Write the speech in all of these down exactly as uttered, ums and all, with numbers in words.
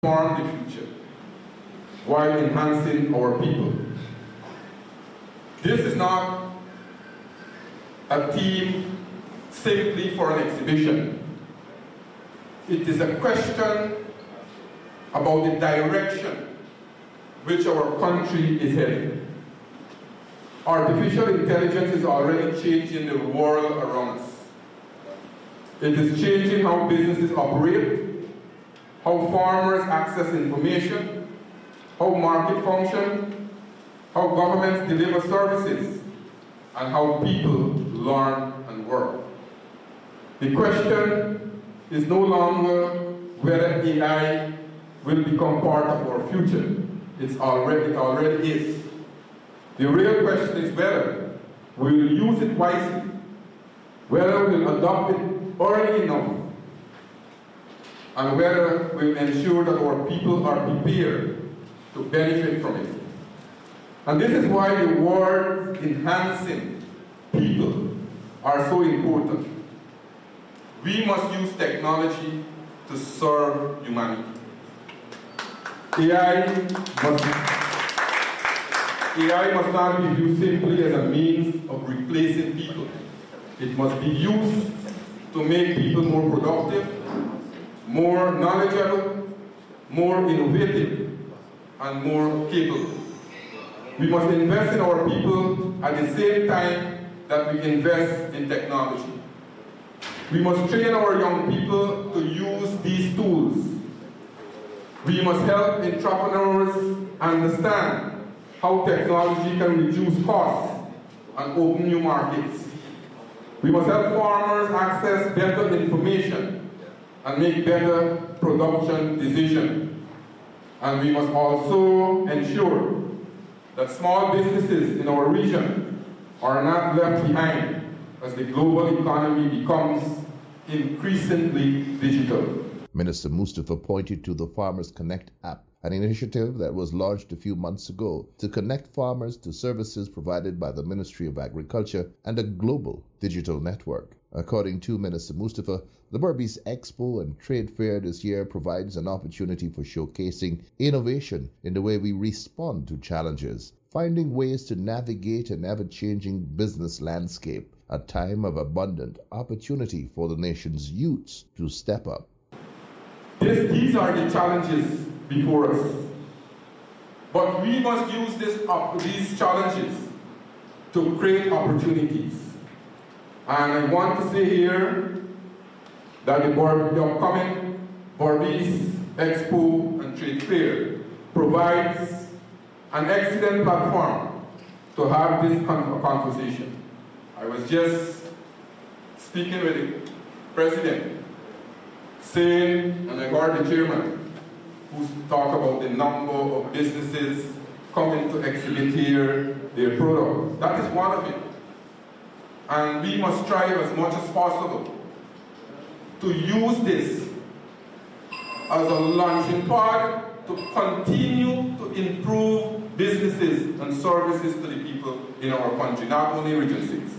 transform the future while enhancing our people. This is not a theme simply for an exhibition. It is a question about the direction which our country is heading. Artificial intelligence is already changing the world around us. It is changing how businesses operate, how farmers access information, how market function, how governments deliver services, and how people learn and work. The question is no longer whether A I will become part of our future. It's already, it already is. The real question is whether we will use it wisely, whether we will adopt it early enough, and whether we will ensure that our people are prepared to benefit from it. And this is why the words enhancing people are so important. We must use technology to serve humanity. A I must, A I must not be viewed simply as a means of replacing people. It must be used to make people more productive, more knowledgeable, more innovative, and more capable. We must invest in our people at the same time that we invest in technology. We must train our young people to use these tools. We must help entrepreneurs understand how technology can reduce costs and open new markets. We must help farmers access better information and make better production decisions. And we must also ensure that small businesses in our region are not left behind as the global economy becomes increasingly digital. Minister Mustafa pointed to the Farmers Connect app, an initiative that was launched a few months ago to connect farmers to services provided by the Ministry of Agriculture and a global digital network. According to Minister Mustafa, the Berbice Expo and Trade Fair this year provides an opportunity for showcasing innovation in the way we respond to challenges, finding ways to navigate an ever-changing business landscape, a time of abundant opportunity for the nation's youths to step up. This, these are the challenges before us. But we must use this, uh, these challenges to create opportunities. And I want to say here that the, the upcoming Berbice Expo and Trade Fair provides an excellent platform to have this conversation. I was just speaking with the president, saying, and I heard the chairman, who talk about the number of businesses coming to exhibit here their products. That is one of it. And we must strive as much as possible to use this as a launching pad to continue to improve businesses and services to the people in our country, not only Region six.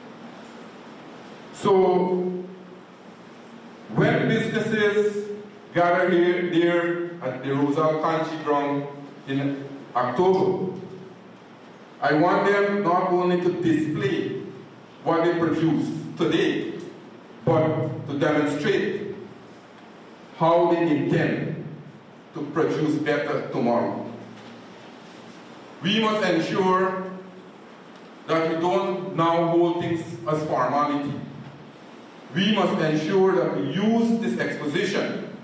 So, when businesses gather here, there at the Rosal Country Ground in October, I want them not only to display what they produce today, but to demonstrate how they intend to produce better tomorrow. We must ensure that we don't now hold things as formality. We must ensure that we use this exposition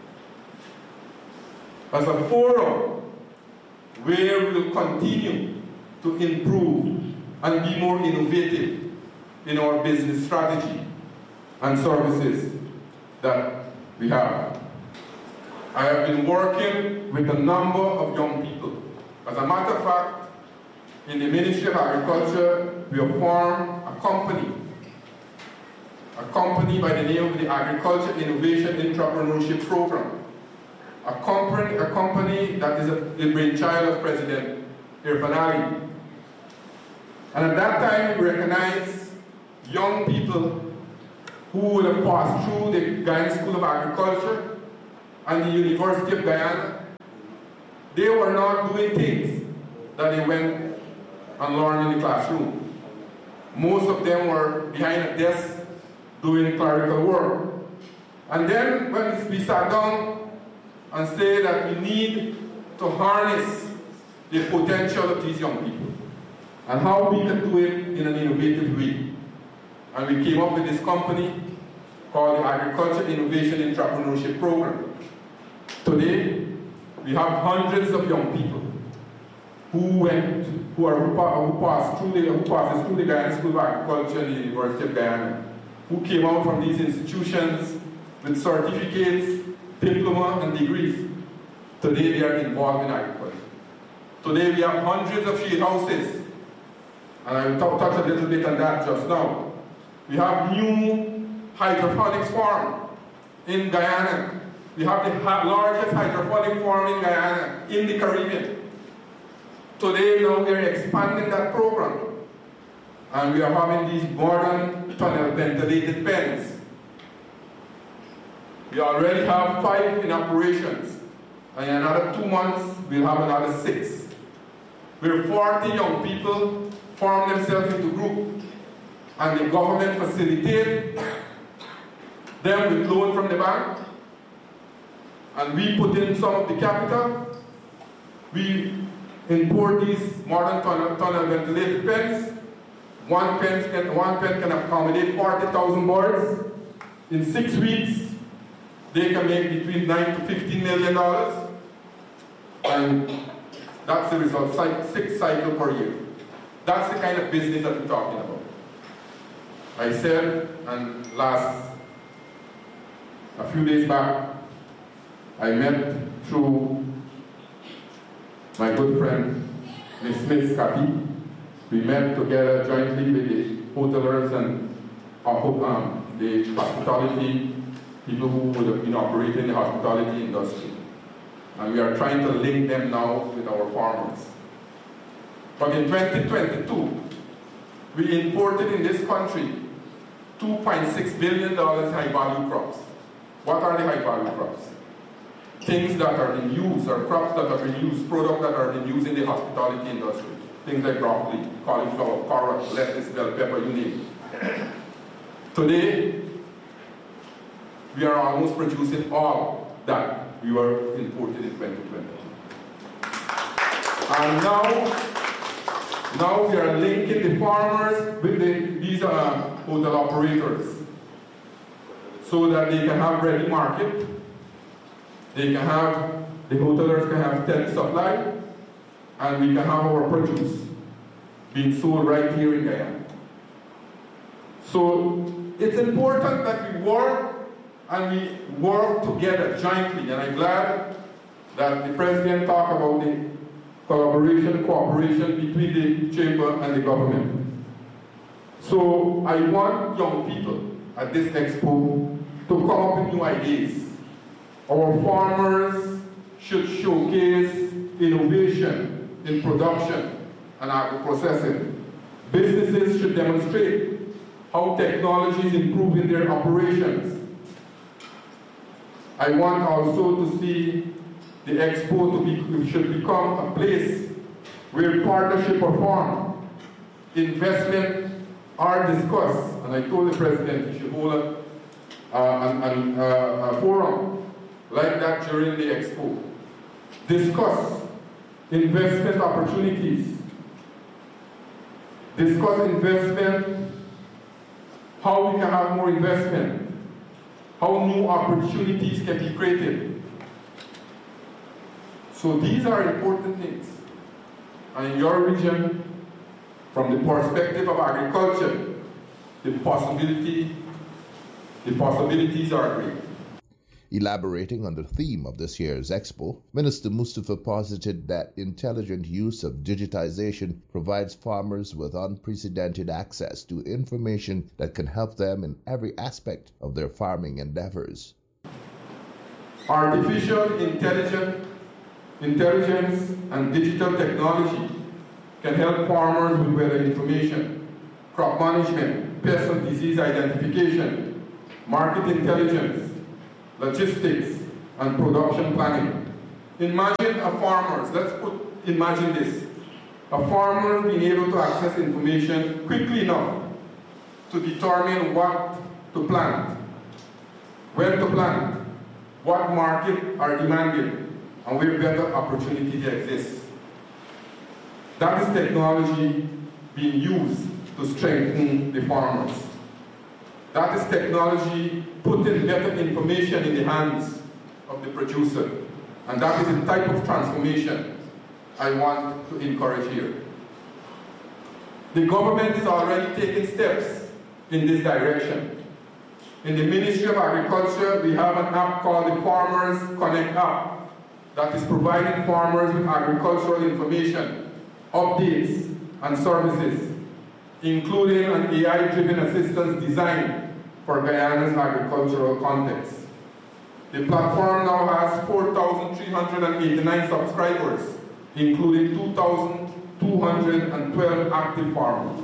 as a forum where we will continue to improve and be more innovative in our business strategy and services that we have. I have been working with a number of young people. As a matter of fact, in the Ministry of Agriculture, we have formed a company a company by the name of the Agriculture Innovation Entrepreneurship Program. A company, a company that is a, the brainchild of President Irfaan Ali. And at that time, we recognized young people who would have passed through the Guyana School of Agriculture and the University of Guyana they were not doing things that they went and learned in the classroom. Most of them were behind a desk doing clerical work. And then when we sat down and said that we need to harness the potential of these young people and how we can do it in an innovative way. And we came up with this company called the Agriculture Innovation Entrepreneurship Program. Today, we have hundreds of young people who went, who are who passed through the who passes through the Guyana School of Agriculture and the University of Guyana, who came out from these institutions with certificates, diploma, and degrees. Today, they are involved in agriculture. Today, we have hundreds of shade houses, and I will touch a little bit on that just now. We have new hydroponics farm in Guyana. We have the largest hydroponic farm in Guyana, in the Caribbean. Today, now we are expanding that program. And we are having these modern tunnel ventilated pens. We already have five in operations. And in another two months, we'll have another six. Where forty young people form themselves into groups. And the government facilitates them with loan from the bank. And we put in some of the capital. We import these modern tunnel, tunnel ventilated pens. One pen can, one pen can accommodate forty thousand birds. In six weeks, they can make between nine to fifteen million dollars. And that's the result, six cycles per year. That's the kind of business that we're talking about. I said, and last, a few days back, I met through my good friend, Miz Smith Kapi. We met together jointly with the hotelers and uh, um, the hospitality people who would have been operating in the hospitality industry. And we are trying to link them now with our farmers. But in twenty twenty-two, we imported in this country two point six billion dollars high-value crops. What are the high-value crops? Things that are in use, or crops that are in use, products that are in use in the hospitality industry. Things like broccoli, cauliflower, carrot, lettuce, bell pepper, you name it. Today, we are almost producing all that we were imported in twenty twenty. And now, now we are linking the farmers with the, these uh, hotel operators so that they can have ready market. They can have, the hotelers can have steady supply, and we can have our produce being sold right here in Guyana. So it's important that we work and we work together jointly, and I'm glad that the President talked about the collaboration, cooperation between the Chamber and the government. So I want young people at this expo to come up with new ideas. Our farmers should showcase innovation in production and agro-processing. Businesses should demonstrate how technology is improving their operations. I want also to see the expo to be, should become a place where partnership are formed, investment are discussed, and I told the President he should hold a, uh, an, an, uh, a forum like that during the expo. Discuss investment opportunities. Discuss investment, how we can have more investment, how new opportunities can be created. So these are important things. And in your region, from the perspective of agriculture, the possibility, the possibilities are great. Elaborating on the theme of this year's expo, Minister Mustafa posited that intelligent use of digitization provides farmers with unprecedented access to information that can help them in every aspect of their farming endeavors. Artificial intelligence, intelligence and digital technology can help farmers with weather information, crop management, pest and disease identification, market intelligence, logistics, and production planning. Imagine a farmer, let's put, imagine this, a farmer being able to access information quickly enough to determine what to plant, when to plant, what market are demanding, and where better opportunities exist. That is technology being used to strengthen the farmers. That is technology putting better information in the hands of the producer. And that is the type of transformation I want to encourage here. The government is already taking steps in this direction. In the Ministry of Agriculture, we have an app called the Farmers Connect app that is providing farmers with agricultural information, updates, and services, including an A I-driven assistance designed for Guyana's agricultural context. The platform now has four thousand three hundred eighty-nine subscribers, including two thousand two hundred twelve active farmers.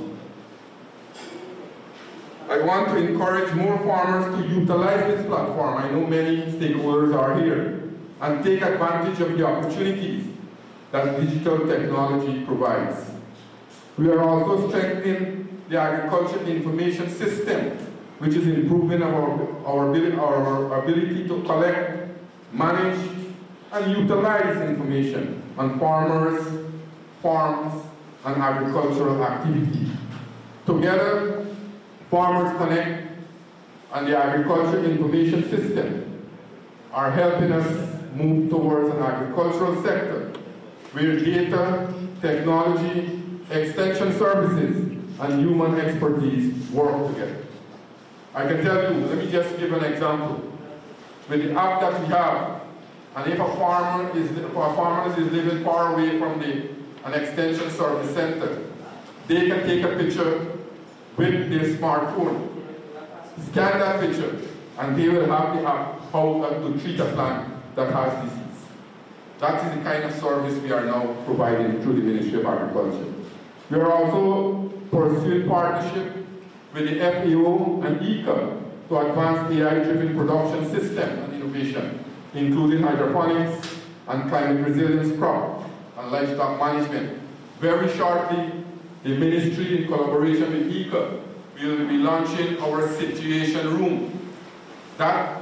I want to encourage more farmers to utilize this platform. I know many stakeholders are here, and take advantage of the opportunities that digital technology provides. We are also strengthening the agriculture information system, which is improving our, our, ability, our ability to collect, manage, and utilize information on farmers, farms, and agricultural activities. Together, Farmers Connect and the Agriculture Information System are helping us move towards an agricultural sector where data, technology, extension services, and human expertise work together. I can tell you, let me just give an example. With the app that we have, and if a farmer is, if a farmer is living far away from the, an extension service center, they can take a picture with their smartphone, scan that picture, and they will have the app how to treat a plant that has disease. That is the kind of service we are now providing through the Ministry of Agriculture. We are also pursuing partnership with the F A O and I C A to advance A I-driven production system and innovation, including hydroponics and climate resilience crop and livestock management. Very shortly, the Ministry, in collaboration with I C A, will be launching our Situation Room. That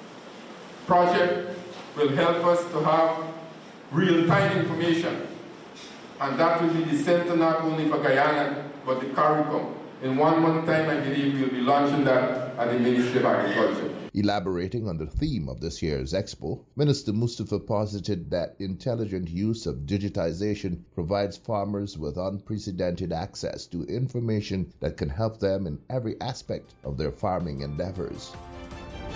project will help us to have real-time information, and that will be the center not only for Guyana, but the CARICOM. In one month time, I believe we'll be launching that at the Ministry of Agriculture. Elaborating on the theme of this year's expo, Minister Mustafa posited that intelligent use of digitization provides farmers with unprecedented access to information that can help them in every aspect of their farming endeavors.